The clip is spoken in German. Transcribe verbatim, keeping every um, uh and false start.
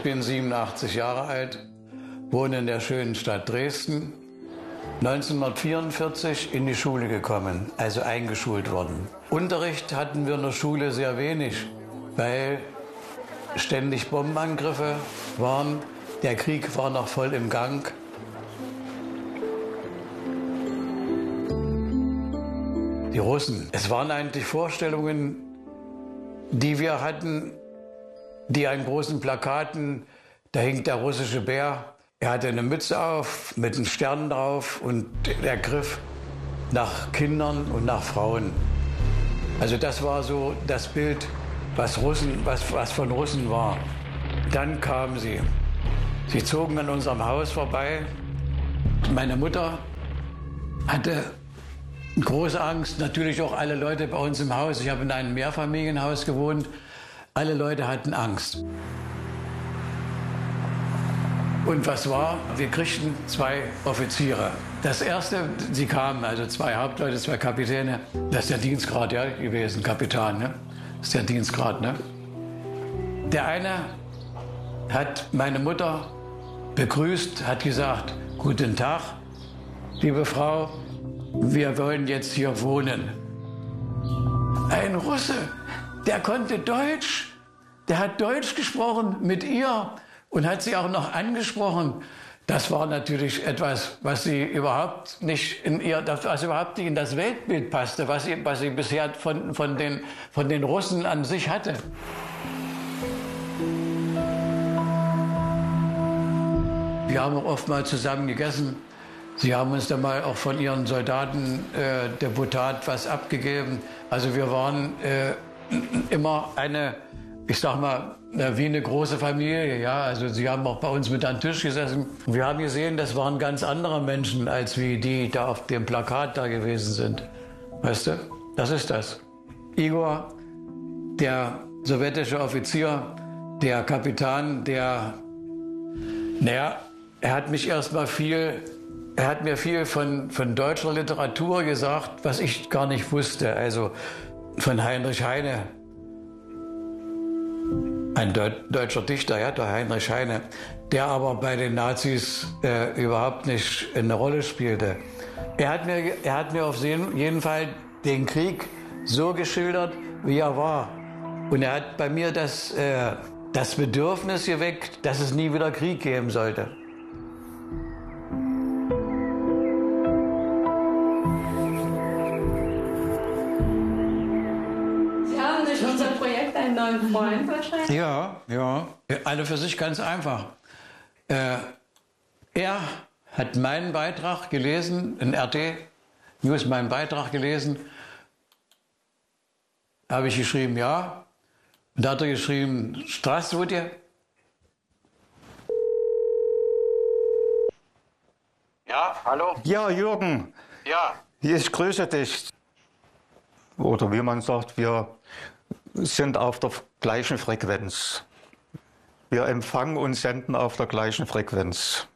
bin siebenundachtzig Jahre alt, wohne in der schönen Stadt Dresden. neunzehnhundertvierundvierzig in die Schule gekommen, also eingeschult worden. Unterricht hatten wir in der Schule sehr wenig, weil ständig Bombenangriffe waren. Der Krieg war noch voll im Gang. Die Russen. Es waren eigentlich Vorstellungen, die wir hatten, die an großen Plakaten, da hing der russische Bär. Er hatte eine Mütze auf mit einem Stern drauf und er griff nach Kindern und nach Frauen. Also das war so das Bild, was, Russen, was, was von Russen war. Dann kamen sie. Sie zogen an unserem Haus vorbei. Meine Mutter hatte große Angst, natürlich auch alle Leute bei uns im Haus. Ich habe in einem Mehrfamilienhaus gewohnt. Alle Leute hatten Angst. Und was war? Wir kriegten zwei Offiziere. Das erste, sie kamen, also zwei Hauptleute, zwei Kapitäne. Das ist der Dienstgrad, ja, gewesen, Kapitän, ne? Das ist der Dienstgrad, ne? Der eine hat meine Mutter begrüßt, hat gesagt, guten Tag, liebe Frau, wir wollen jetzt hier wohnen. Ein Russe, der konnte Deutsch, der hat Deutsch gesprochen mit ihr und hat sie auch noch angesprochen. Das war natürlich etwas, was sie überhaupt nicht in ihr, was überhaupt nicht in das Weltbild passte, was sie, was sie bisher von, von, den, von den Russen an sich hatte. Wir haben auch oft mal zusammen gegessen. Sie haben uns dann mal auch von ihren Soldatendeputat äh, was abgegeben. Also wir waren äh, immer eine, ich sag mal, wie eine große Familie. Ja? Also sie haben auch bei uns mit an den Tisch gesessen. Wir haben gesehen, das waren ganz andere Menschen, als wie die da auf dem Plakat da gewesen sind. Weißt du, das ist das. Igor, der sowjetische Offizier, der Kapitän, der, naja, er hat mich erst mal viel... Er hat mir viel von, von deutscher Literatur gesagt, was ich gar nicht wusste. Also von Heinrich Heine, ein Deu deutscher Dichter, ja, der Heinrich Heine, der aber bei den Nazis äh, überhaupt nicht eine Rolle spielte. Er hat mir, er hat mir auf jeden Fall den Krieg so geschildert, wie er war. Und er hat bei mir das, äh, das Bedürfnis geweckt, dass es nie wieder Krieg geben sollte. Einen neuen Freund wahrscheinlich? Ja, ja. Alle für sich ganz einfach. Äh, er hat meinen Beitrag gelesen, in R T News meinen Beitrag gelesen. Habe ich geschrieben, ja. Und da hat er geschrieben, Здравствуйте. Ja, hallo? Ja, Jürgen. Ja. Ich grüße dich. Oder wie man sagt, wir sind auf der gleichen Frequenz. Wir empfangen und senden auf der gleichen Frequenz.